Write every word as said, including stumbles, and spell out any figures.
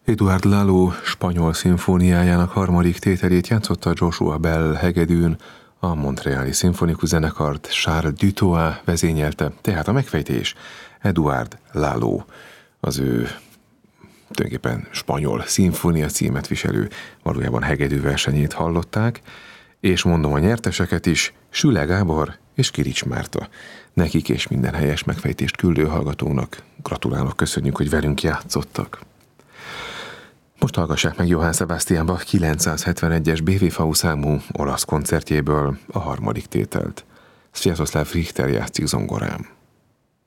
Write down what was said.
Eduard Lalo spanyol szimfóniájának harmadik tételét játszotta Joshua Bell hegedűn, a Montreali Szimfonikus Zenekart Charles Dutoit vezényelte, tehát a megfejtés Eduard Lalo, az ő tulajdonképpen spanyol szimfónia címet viselő, valójában hegedű versenyét hallották, és mondom a nyerteseket is, Süle Gábor és Kirics Márta. Nekik és minden helyes megfejtést küldő hallgatónak gratulálok, köszönjük, hogy velünk játszottak. Most hallgassák meg Johann Sebastian Bach kilencszázhetvenegyes bé vé-fau számú olasz koncertjéből a harmadik tételt. Sviatoslav Richter játszik zongorán.